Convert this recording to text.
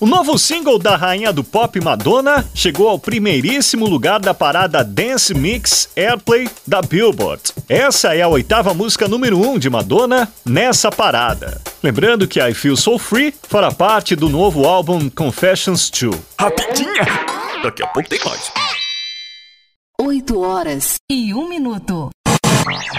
O novo single da rainha do pop Madonna chegou ao primeiríssimo lugar da parada Dance Mix Airplay da Billboard. Essa é a 8ª música número 1 de Madonna nessa parada. Lembrando que I Feel So Free fará parte do novo álbum Confessions 2. Rapidinha! Daqui a pouco tem mais. 8h01.